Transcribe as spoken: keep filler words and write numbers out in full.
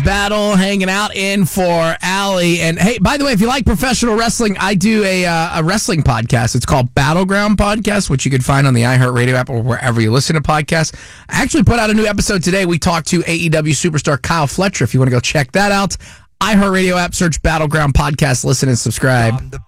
Battle hanging out in for Allie. And hey, by the way, if you like professional wrestling, I do a uh, a wrestling podcast. It's called Battleground Podcast, which you can find on the iHeartRadio app or wherever you listen to podcasts. I actually put out a new episode today. We talked to A E W superstar Kyle Fletcher. If you want to go check that out, iHeartRadio app, search Battleground Podcast, listen and subscribe.